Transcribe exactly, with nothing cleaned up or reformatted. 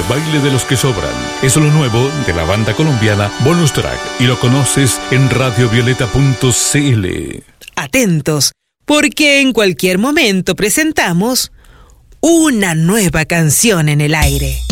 baile de los que sobran. Es lo nuevo de la banda colombiana Bonus Track y lo conoces en radio violeta punto c l. Atentos, porque en cualquier momento presentamos una nueva canción en el aire.